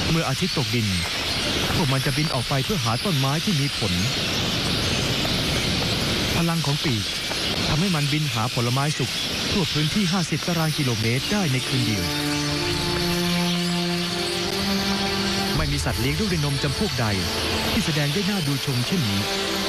เมื่ออาทิตย์ตกดินพวกมันจะบินออกไปเพื่อหาต้นไม้ที่มีผลพลังของปีกทำให้มันบินหาผลไม้สุกทั่วพื้นที่50 ตารางกิโลเมตรได้ในคืนเดียวไม่มีสัตว์เลี้ยงลูกด้วยนมจำพวกใดที่แสดงได้น่าดูชมเช่นนี้